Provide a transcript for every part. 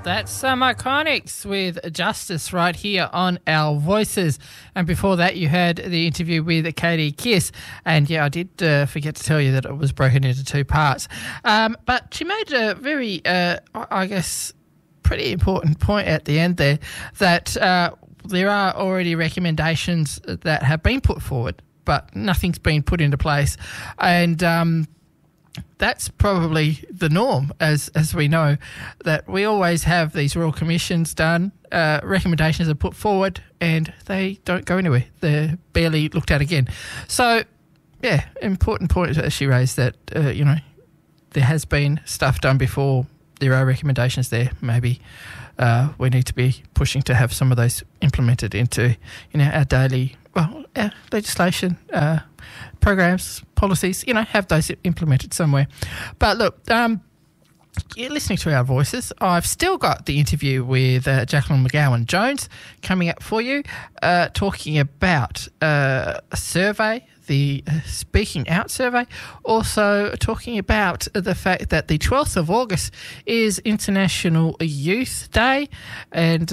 That's some Iconics with Justice right here on Our Voices. And before that, you heard the interview with Katie Kiss. And yeah, I did forget to tell you that it was broken into two parts. But she made a very, I guess, pretty important point at the end there that there are already recommendations that have been put forward, but nothing's been put into place. And that's probably the norm, as we know, that we always have these royal commissions done, recommendations are put forward, and they don't go anywhere. They're barely looked at again. So, yeah, important point that she raised that, there has been stuff done before. There are recommendations there. Maybe we need to be pushing to have some of those implemented into, our daily, our legislation, programs, policies, have those implemented somewhere. But look, you're listening to Our Voices. I've still got the interview with Jacqueline McGowan-Jones coming up for you, talking about a survey, the Speaking Out survey, also talking about the fact that the 12th of August is International Youth Day. And,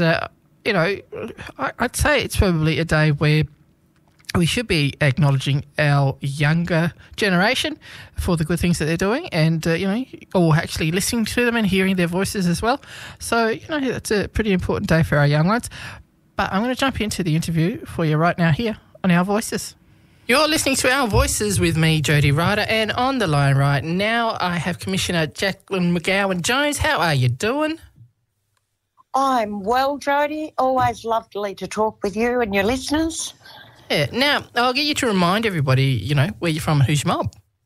I'd say it's probably a day where we should be acknowledging our younger generation for the good things that they're doing and, or actually listening to them and hearing their voices as well. So, it's a pretty important day for our young ones. But I'm going to jump into the interview for you right now here on Our Voices. You're listening to Our Voices with me, Jody Ryder, and on the line right now I have Commissioner Jacqueline McGowan-Jones. How are you doing? I'm well, Jody. Always lovely to talk with you and your listeners. Yeah. Now, I'll get you to remind everybody, where you're from and who's your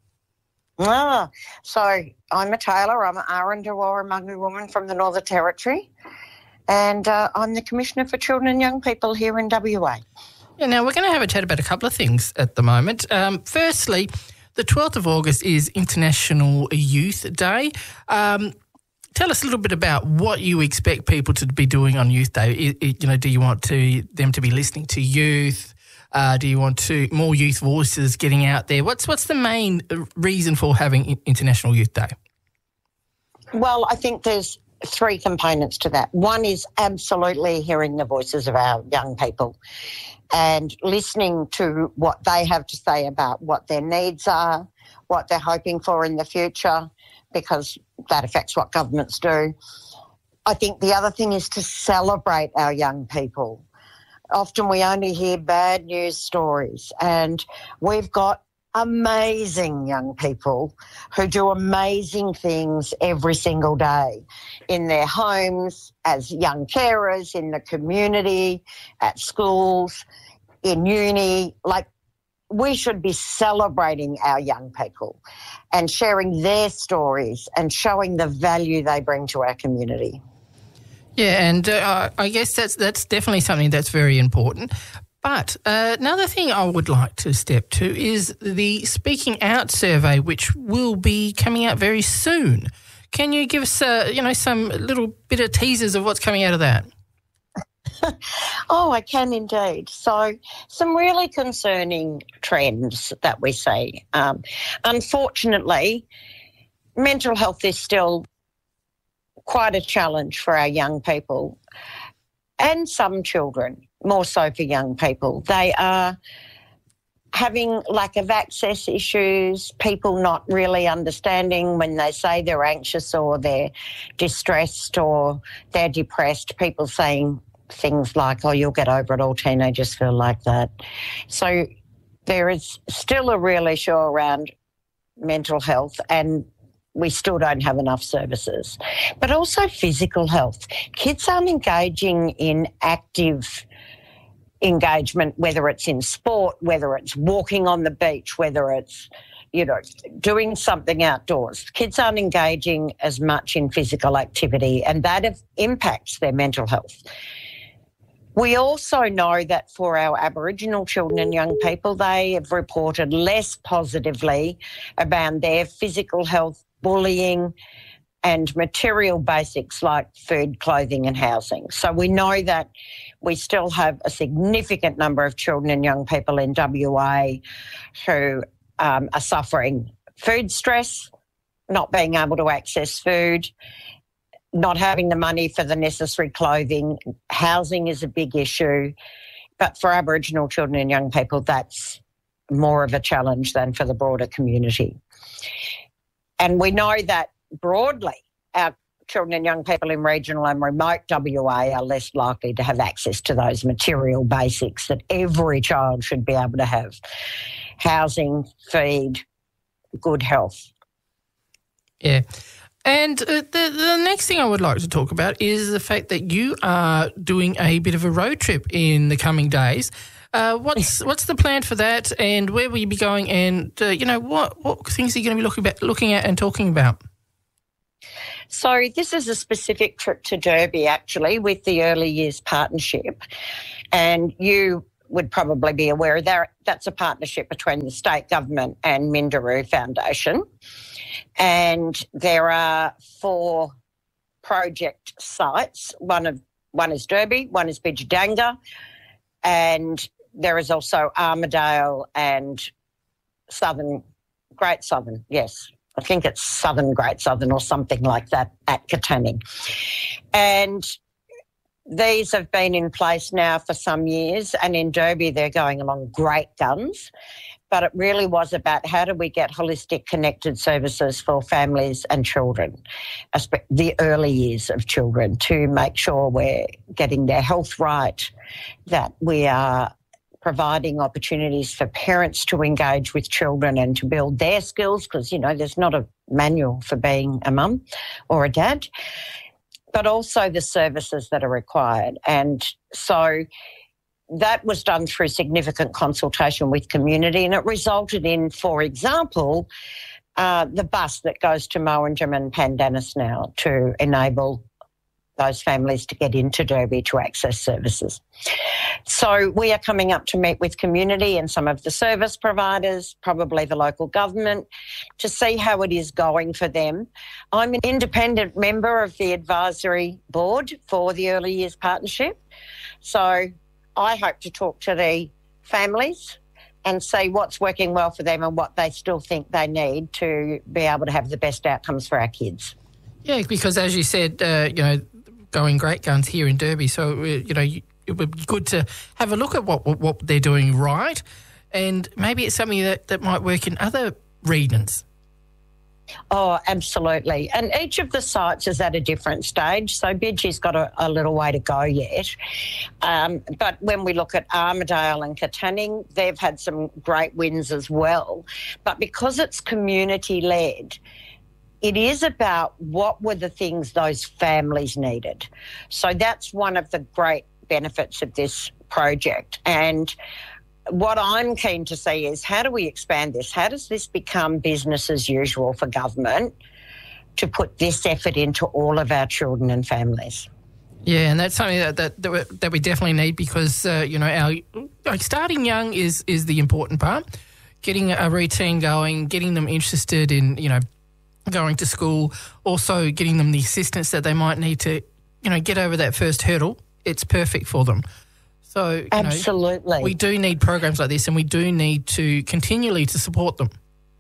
mob. So I'm a tailor. I'm an Arrendawara woman from the Northern Territory, and I'm the Commissioner for Children and Young People here in WA. Yeah, now we're going to have a chat about a couple of things at the moment. Firstly, the 12th of August is International Youth Day. Tell us a little bit about what you expect people to be doing on Youth Day. Do you want them to be listening to youth? Do you want more youth voices getting out there? What's the main reason for having International Youth Day? Well, I think there's three components to that. One is absolutely hearing the voices of our young people and listening to what they have to say about what their needs are, what they're hoping for in the future, because that affects what governments do. I think the other thing is to celebrate our young people. Often we only hear bad news stories, and we've got amazing young people who do amazing things every single day in their homes, as young carers, in the community, at schools, in uni. We should be celebrating our young people and sharing their stories and showing the value they bring to our community. Yeah, and I guess that's definitely something that's very important. But another thing I would like to step to is the Speaking Out survey, which will be coming out very soon. Can you give us, some little bit of teasers of what's coming out of that? Oh, I can indeed. So some really concerning trends that we see. Unfortunately, mental health is still quite a challenge for our young people and some children, more so for young people. They are having lack of access issues, people not really understanding when they say they're anxious or they're distressed or they're depressed, people saying things like, oh, you'll get over it, all teenagers feel like that. So there is still a real issue around mental health, and we still don't have enough services. But also physical health. Kids aren't engaging in active engagement, whether it's in sport, whether it's walking on the beach, whether it's, doing something outdoors. Kids aren't engaging as much in physical activity, and that impacts their mental health. We also know that for our Aboriginal children and young people, they have reported less positively about their physical health, bullying and material basics like food, clothing and housing. So we know that we still have a significant number of children and young people in WA who are suffering food stress, not being able to access food, not having the money for the necessary clothing. Housing is a big issue. But for Aboriginal children and young people, that's more of a challenge than for the broader community. And we know that broadly, our children and young people in regional and remote WA are less likely to have access to those material basics that every child should be able to have. Housing, feed, good health. Yeah. And the next thing I would like to talk about is the fact that you are doing a bit of a road trip in the coming days. What's the plan for that, and where will you be going, and what things are you going to be looking at and talking about? So this is a specific trip to Derby, actually, with the Early Years Partnership, and you would probably be aware that's a partnership between the state government and Minderoo Foundation. And there are 4 project sites. One is Derby, one is Bidjadanga, and there is also Armidale and Great Southern, yes. I think it's Southern Great Southern or something like that at Katanning. And these have been in place now for some years, and in Derby they're going along great guns. But it really was about how do we get holistic connected services for families and children, the early years of children, to make sure we're getting their health right, that we are providing opportunities for parents to engage with children and to build their skills, because, there's not a manual for being a mum or a dad, but also the services that are required. And so that was done through significant consultation with community, and it resulted in, for example, the bus that goes to Mowanjum and Pandanus now to enable those families to get into Derby to access services. So we are coming up to meet with community and some of the service providers, probably the local government, to see how it is going for them. I'm an independent member of the advisory board for the Early Years Partnership, so I hope to talk to the families and see what's working well for them and what they still think they need to be able to have the best outcomes for our kids. Yeah, because as you said, going great guns here in Derby, so, it would be good to have a look at what they're doing right, and maybe it's something that might work in other regions. Oh, absolutely. And each of the sites is at a different stage. So Bidgie's got a little way to go yet. But when we look at Armidale and Katanning, they've had some great wins as well. But because it's community-led, it is about what were the things those families needed. So that's one of the great benefits of this project. And what I'm keen to see is, how do we expand this? How does this become business as usual for government to put this effort into all of our children and families? Yeah, and that's something that we definitely need, because our starting young is the important part. Getting a routine going, getting them interested in going to school, also getting them the assistance that they might need to get over that first hurdle. It's perfect for them. So, absolutely, we do need programs like this, and we do need to continually to support them.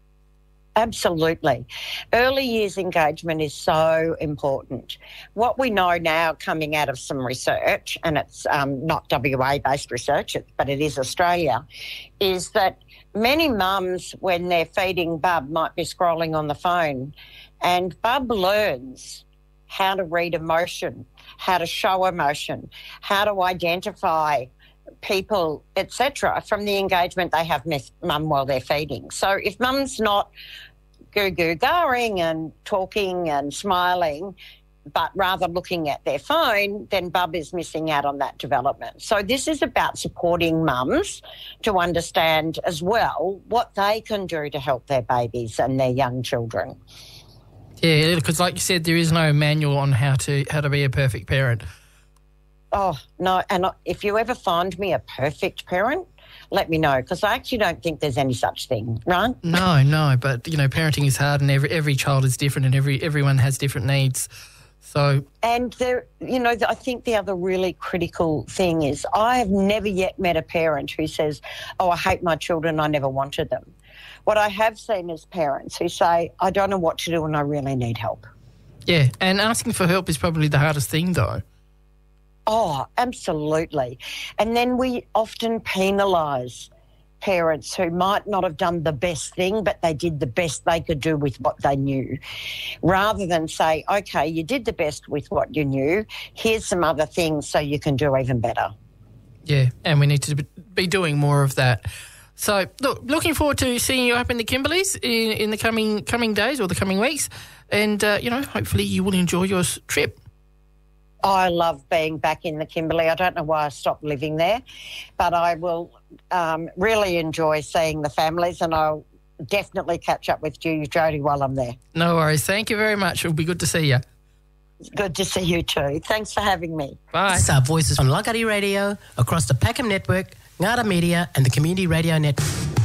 Absolutely. Early years engagement is so important. What we know now, coming out of some research, and it's not WA-based research, but it is Australia, is that many mums, when they're feeding Bub, might be scrolling on the phone, and Bub learns how to read emotion, how to show emotion, how to identify people, etc., from the engagement they have with mum while they're feeding. So if mum's not goo-goo-garing and talking and smiling, but rather looking at their phone, then Bub is missing out on that development. So this is about supporting mums to understand as well what they can do to help their babies and their young children. Yeah, because like you said, there is no manual on how to be a perfect parent. Oh, no, and if you ever find me a perfect parent, let me know, because I actually don't think there's any such thing, right? No, but, parenting is hard, and every child is different, and everyone has different needs. So, and there, I think the other really critical thing is, I have never yet met a parent who says, "Oh, I hate my children, I never wanted them." What I have seen is parents who say, "I don't know what to do and I really need help." Yeah, and asking for help is probably the hardest thing, though. Oh, absolutely. And then we often penalise parents who might not have done the best thing, but they did the best they could do with what they knew, rather than say, okay, you did the best with what you knew, here's some other things so you can do even better. Yeah, and we need to be doing more of that. So, look, looking forward to seeing you up in the Kimberleys in the coming days or the coming weeks, and, hopefully you will enjoy your trip. I love being back in the Kimberley. I don't know why I stopped living there, but I will really enjoy seeing the families, and I'll definitely catch up with you, Jody, while I'm there. No worries. Thank you very much. It'll be good to see you. Good to see you too. Thanks for having me. Bye. This is our Voices on Lagari Radio, across the Packham Network, Ngara Media and the Community Radio Network.